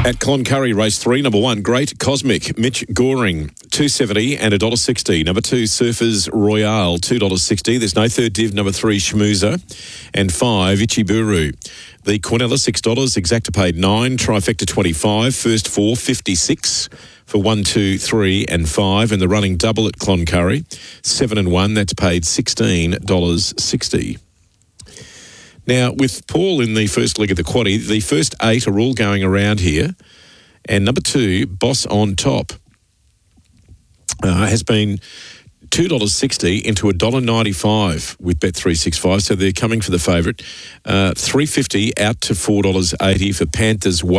At Cloncurry, race 3, number 1, Great Cosmic, Mitch Goring, $2.70 and $1.60. Number 2, Surfers Royale, $2.60. There's no third div. Number 3, Schmoozer, and 5, Ichiburu. The Quinella, $6, Exacta paid $9, Trifecta $25, first 4, $56 for 1, 2, 3 and 5, and the running double at Cloncurry, 7 and 1, that's paid $16.60. Now, with Paul in the first leg of the quaddie, the first 8 are all going around here, and number 2, Boss on Top, has been $2.60 into $1.95 with Bet365, so they're coming for the favourite. $3.50 out to $4.80 for Panthers.